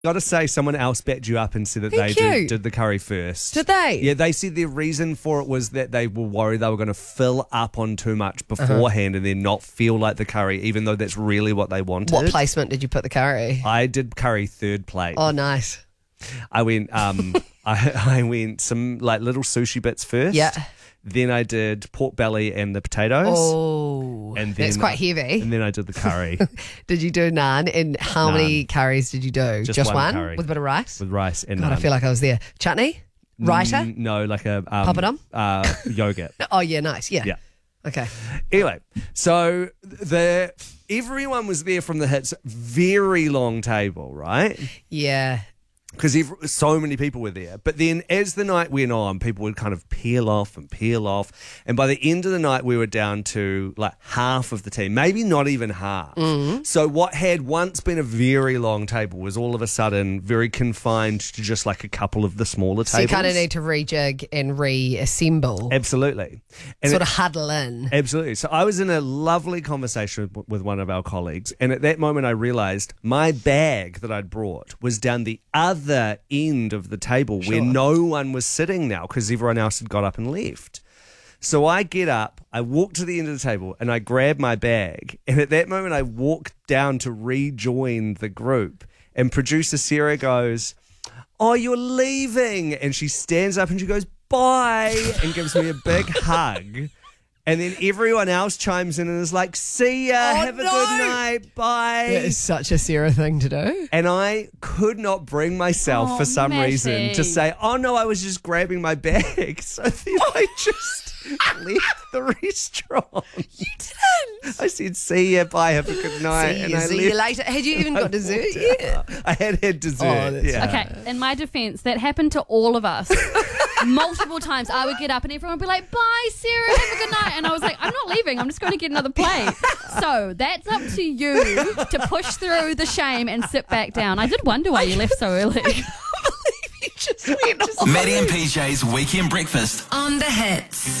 Got to say, someone else backed you up and said that Thank they you. did the curry first. Did they? Yeah, they said the reason for it was that they were worried they were going to fill up on too much beforehand and then not feel like the curry, even though that's really what they wanted. What placement did you put the curry? I did curry third plate. Oh, nice. I went I went some like little sushi bits first. Yeah. Then I did pork belly and the potatoes. Oh, and then that's quite heavy. And then I did the curry Did you do naan? And how many curries did you do? Just one curry. With a bit of rice? with rice and God, I feel like I was there. Chutney? Raita? no, like a Papadum? yogurt. Oh, yeah, nice. Yeah. Yeah. Okay. Anyway, so everyone was there from the hits, very long table, right? Yeah. Because so many people were there. But then as the night went on, people would kind of peel off. And by the end of the night, we were down to like half of the team, maybe not even half. Mm-hmm. So what had once been a very long table was all of a sudden very confined to just like a couple of the smaller tables. So you kind of need to rejig and reassemble. Absolutely. And Sort of huddle in. Absolutely. So I was in a lovely conversation with one of our colleagues, and at that moment I realised my bag that I'd brought was down the other end of the table where no one was sitting now because everyone else had got up and left. So I get up, I walk to the end of the table, and I grab my bag, and at that moment I walk down to rejoin the group, and producer Sarah goes, "Oh, you're leaving," and she stands up and she goes, "Bye," and gives me a big hug. And then everyone else chimes in and is like, "See ya, have a good night, bye." That is such a Sarah thing to do. And I could not bring myself for some reason to say, "Oh no, I was just grabbing my bag." So then I just left the restaurant. You didn't. I said, "See ya, bye, have a good night." See you later. Had you even got dessert yet? I had dessert. Oh, that's yeah. Okay, in my defense, that happened to all of us. Multiple times I would get up and everyone would be like, "Bye, Sarah, have a good night." And I was like, "I'm not leaving, I'm just going to get another plate." So that's up to you to push through the shame and sit back down. I did wonder why you left so early. You just went Maddie and PJ's Weekend Breakfast on the Hits.